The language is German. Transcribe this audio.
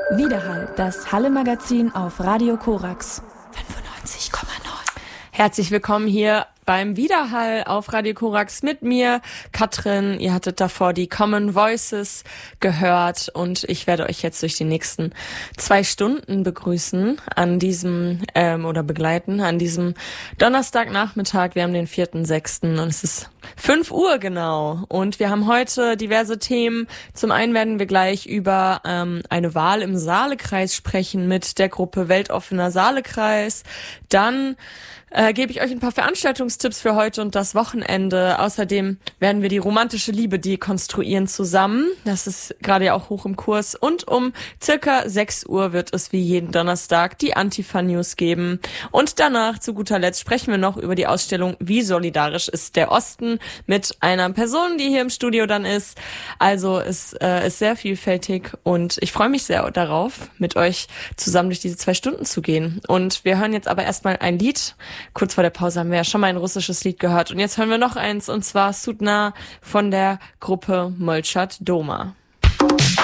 Widerhall, das Halle-Magazin auf Radio Korax 95,9. Herzlich willkommen hier beim Widerhall auf Radio Korax mit mir, Katrin. Ihr hattet davor die Common Voices gehört und ich werde euch jetzt durch die nächsten 2 Stunden begrüßen an diesem oder begleiten an diesem Donnerstagnachmittag. Wir haben den 4.6. und es ist 5 Uhr genau. Und wir haben heute diverse Themen. Zum einen werden wir gleich über eine Wahl im Saalekreis sprechen mit der Gruppe Weltoffener Saalekreis. Dann gebe ich euch ein paar Veranstaltungstipps für heute und das Wochenende. Außerdem werden wir die romantische Liebe dekonstruieren zusammen. Das ist gerade ja auch hoch im Kurs. Und um circa 6 Uhr wird es wie jeden Donnerstag die Antifa-News geben. Und danach, zu guter Letzt, sprechen wir noch über die Ausstellung Wie solidarisch ist der Osten mit einer Person, die hier im Studio dann ist. Also es ist sehr vielfältig und ich freue mich sehr darauf, mit euch zusammen durch diese 2 Stunden zu gehen. Und wir hören jetzt aber erstmal ein Lied. Kurz vor der Pause haben wir ja schon mal ein russisches Lied gehört. Und jetzt hören wir noch eins, und zwar Sudna von der Gruppe Molchat Doma.